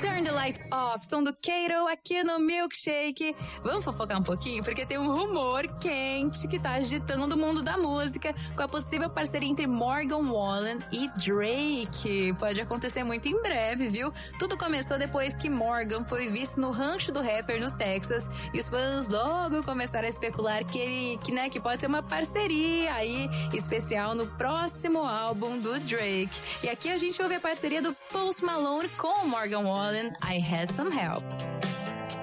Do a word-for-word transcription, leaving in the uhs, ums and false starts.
Turn the Lights Off, som do Kato aqui no Milkshake. Vamos fofocar um pouquinho, porque tem um rumor quente que tá agitando o mundo da música com a possível parceria entre Morgan Wallen e Drake. Pode acontecer muito em breve, viu? Tudo começou depois que Morgan foi visto no rancho do rapper no Texas e os fãs logo começaram a especular que ele, que, né, que pode ser uma parceria aí especial no próximo álbum do Drake. E aqui a gente ouve a parceria do Post Malone com Morgan Wallen, I Had Some Help.